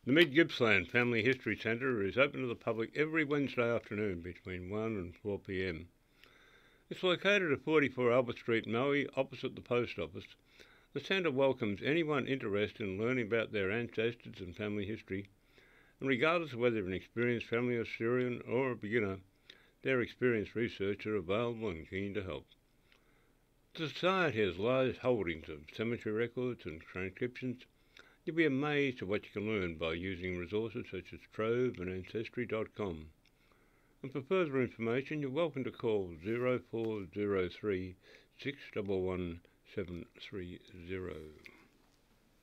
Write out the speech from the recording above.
The Mid Gippsland Family History Centre is open to the public every Wednesday afternoon between 1 and 4 p.m. It's located at 44 Albert Street, Maui, opposite the post office. The centre welcomes anyone interested in learning about their ancestors and family history, and regardless of whether they're an experienced family historian or a beginner, their experienced researchers are available and keen to help. The Society has large holdings of cemetery records and transcriptions. You'll be amazed at what you can learn by using resources such as Trove and Ancestry.com. And for further information, you're welcome to call 0403 611 730.